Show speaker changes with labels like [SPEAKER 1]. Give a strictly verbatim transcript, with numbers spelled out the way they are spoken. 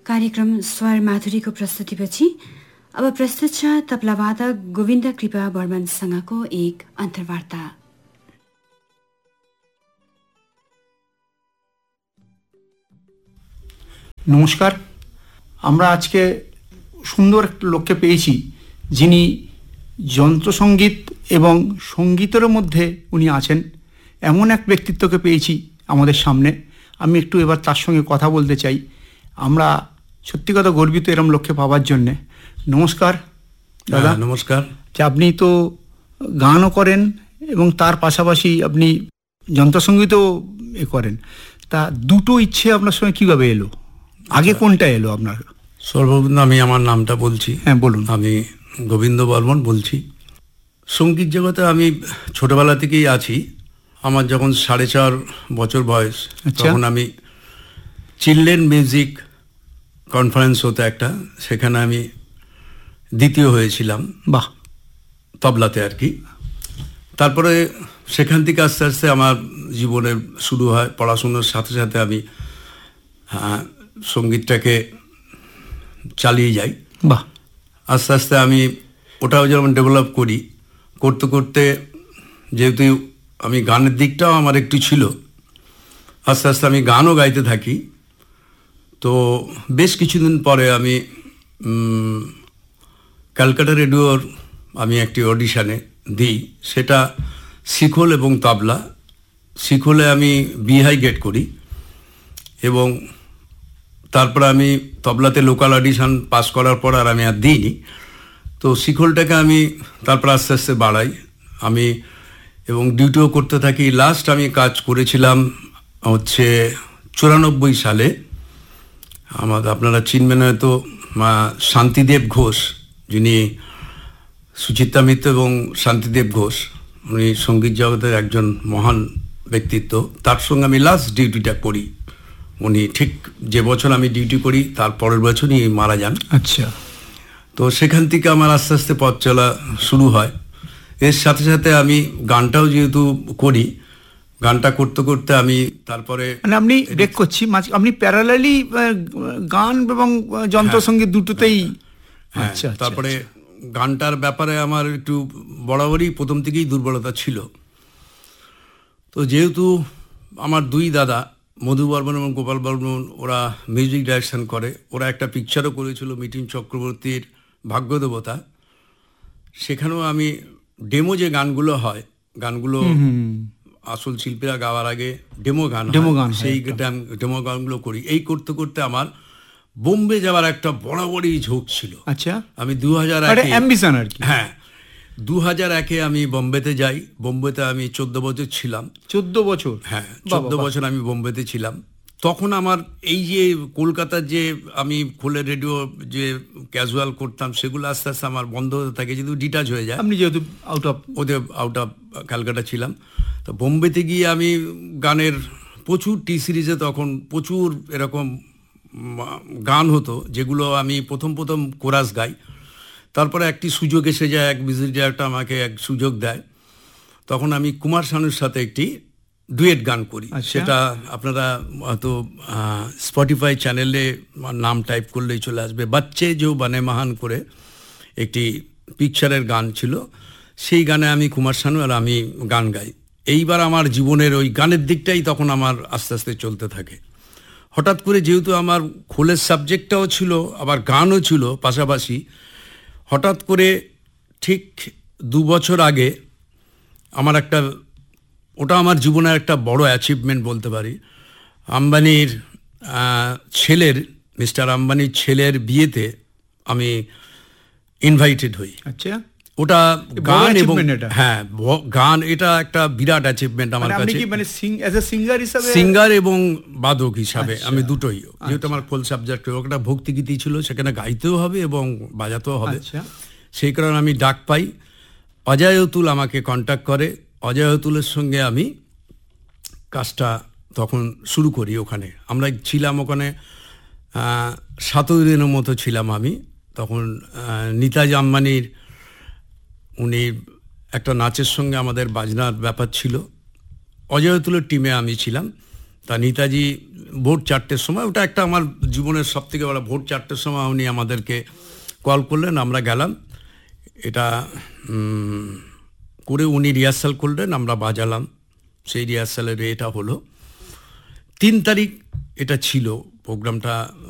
[SPEAKER 1] कार्यक्रम स्वर माधुरीको प्रस्तुतिपछि अब प्रस्तुत छ तबलावादक गोविन्द कृपा बर्मनसँगको एक अन्तर्वार्ता।
[SPEAKER 2] নমস্কার। আমরা আজকে সুন্দর একটা লোককে পেয়েছি যিনি যন্ত্রসঙ্গীত এবং সঙ্গীতের মধ্যে উনি আছেন, এমন এক ব্যক্তিত্বকে পেয়েছি আমাদের সামনে। আমি একটু এবার তার সঙ্গে কথা বলতে চাই। আমরা সত্যি কথা গর্বিত এরম লোককে পাওয়ার জন্যে। নমস্কার দাদা।
[SPEAKER 3] নমস্কার।
[SPEAKER 2] যে আপনি তো গানও করেন এবং তার পাশাপাশি আপনি যন্ত্রসঙ্গীতও এ করেন, তা দুটো ইচ্ছে আপনার সঙ্গে কীভাবে এলো? আগে কোনটা এলো আপনার?
[SPEAKER 3] সর্বপ্রথম আমি আমার নামটা বলছি।
[SPEAKER 2] হ্যাঁ বলুন।
[SPEAKER 3] আমি গোবিন্দ বর্মন বলছি। সঙ্গীত জগতে আমি ছোটবেলা থেকেই আছি। আমার যখন সাড়ে চার বছর বয়স, তখন আমি চিলড্রেন মিউজিক কনফারেন্স হতো একটা, সেখানে আমি দ্বিতীয় হয়েছিলাম।
[SPEAKER 2] বাহ।
[SPEAKER 3] তবলাতে আর কি। তারপরে সেখান থেকে আস্তে আস্তে আমার জীবনে শুরু হয়। পড়াশুনোর সাথে সাথে আমি সঙ্গীতটাকে চালিয়ে যাই।
[SPEAKER 2] বাহ।
[SPEAKER 3] আস্তে আস্তে আমি ওটাও যেমন ডেভেলপ করি, করতে করতে যেহেতু আমি গানের দিকটাও আমার একটু ছিল, আস্তে আস্তে আমি গানও গাইতে থাকি। তো বেশ কিছুদিন পরে আমি ক্যালকাটা রেডিওর আমি একটি অডিশানে দিই, সেটা শিখোল এবং তবলা। শিখোলে আমি বিহাই গেট করি এবং তারপর আমি তবলাতে লোকাল অডিশন পাস করার পর আর আমি আর দিইনি। তো শিখোলটাকে আমি তারপর আস্তে আস্তে বাড়াই আমি এবং ডিউটিও করতে থাকি। লাস্ট আমি কাজ করেছিলাম হচ্ছে চুরানব্বই সালে। আমাদের আপনারা চিনবেন হয়তো শান্তিদেব ঘোষ, যিনি সুচিত্রা মিত্র এবং শান্তিদেব ঘোষ, উনি সঙ্গীত জগতের একজন মহান ব্যক্তিত্ব। তার সঙ্গে আমি লাস্ট ডিউটিটা করি। উনি ঠিক যে বছর আমি ডিউটি করি তার পরের বছরই মারা যান।
[SPEAKER 2] আচ্ছা।
[SPEAKER 3] তো সেখান থেকে আমার আস্তে আস্তে পথ চলা শুরু হয়। এর সাথে সাথে আমি গানটাও যেহেতু করি, গানটা করতে করতে আমি তারপরে
[SPEAKER 2] মানে আপনি ব্রেক করছি, আপনি প্যারালালি গান এবং যন্ত্রসঙ্গীত দুটোতেই।
[SPEAKER 3] আচ্ছা। তারপরে গানটার ব্যাপারে আমার একটু বরাবরই প্রথম থেকেই দুর্বলতা ছিল। তো যেহেতু আমার দুই দাদা মধু বর্মন এবং গোপাল বর্মন ওরা মিউজিক ডাইরেকশন করে, ওরা একটা পিকচারও করেছিল মিঠুন চক্রবর্তীর ভাগ্যদেবতা। সেখানেও আমি ডেমো যে গানগুলো হয়, গানগুলো আসল শিল্পীরা গাওয়ার আগে ডেমো গান
[SPEAKER 2] ডেমো গান
[SPEAKER 3] সেই ডেমো গানগুলো করি। এই করতে করতে আমার বোম্বে যাওয়ার একটা বরাবরই ঝোঁক ছিল।
[SPEAKER 2] আচ্ছা।
[SPEAKER 3] আমি দু হাজার একে হ্যাঁ দু হাজার একে আমি বোম্বেতে যাই। বোম্বেতে আমি চোদ্দ বছর ছিলাম।
[SPEAKER 2] চোদ্দ বছর
[SPEAKER 3] হ্যাঁ চোদ্দ বছর আমি বোম্বেতে ছিলাম। তখন আমার এই যে কলকাতার যে আমি খোলে রেডিও যে ক্যাজুয়াল করতাম, সেগুলো আস্তে আস্তে আমার বন্ধ হতে থাকে, যেহেতু ডিটাচ হয়ে যায়।
[SPEAKER 2] আপনি যেহেতু আউট অফ
[SPEAKER 3] ওদের আউট অফ ক্যালকাটা ছিলাম। তো বোম্বেতে গিয়ে আমি গানের প্রচুর টি সিরিজে তখন প্রচুর এরকম গান হতো, যেগুলো আমি প্রথম প্রথম কোরাস গাই। তারপরে একটি সুযোগ এসে যায়, এক মিউজিক ডাইরেক্টর আমাকে এক সুযোগ দেয়। তখন আমি কুমার শানুর সাথে একটি ডুয়েট গান করি। সেটা আপনারা হয়তো স্পটিফাই চ্যানেলে নাম টাইপ করলেই চলে আসবে। বাচ্চে জো বানে মহান করে একটি পিকচারের গান ছিল। সেই গানে আমি কুমার শানু আর আমি গান গাই। এইবার আমার জীবনের ওই গানের দিকটাই তখন আমার আস্তে আস্তে চলতে থাকে। হঠাৎ করে যেহেতু আমার খোলের সাবজেক্টটাও ছিল আবার গানও ছিল পাশাপাশি, হঠাৎ করে ঠিক দু বছর আগে আমার একটা, ওটা আমার জীবনের একটা বড় অ্যাচিভমেন্ট বলতে পারি। আম্বানির ছেলের মিস্টার আম্বানির ছেলের বিয়েতে আমি ইনভাইটেড হই।
[SPEAKER 2] আচ্ছা।
[SPEAKER 3] ওটা গান এবং হ্যাঁ গান, এটা একটা বিরাট অ্যাচিভমেন্ট আমার কাছে।
[SPEAKER 2] মানে সিঙ্গার হিসাবে,
[SPEAKER 3] সিঙ্গার এবং বাদক হিসাবে আমি দুটোই, যেহেতু আমার খোল সাবজেক্ট ওটা ভক্তিগীতি ছিল, সেখানে গাইতেও হবে এবং বাজাতেও হবে। সেই কারণে আমি ডাক পাই। অজয় অতুল আমাকে কন্ট্যাক্ট করে। অজয় অতুলের সঙ্গে আমি কাজটা তখন শুরু করি। ওখানে আমরা ছিলাম, ওখানে সতেরো দিনের মতো ছিলাম আমি তখন। নিতাজ আম্বানির উনি একটা নাচের সঙ্গে আমাদের বাজনার ব্যাপার ছিল। অজয় অতুলের টিমে আমি ছিলাম। তা নেতাজি ভোর চারটের সময়, ওটা একটা আমার জীবনের সব থেকে বড়, ভোর চারটের সময় উনি আমাদেরকে কল করলেন, আমরা গেলাম। এটা করে উনি রিহার্সাল করলেন, আমরা বাজালাম। সেই রিহার্সালের এটা হলো তিন তারিখ এটা ছিল প্রোগ্রামটা।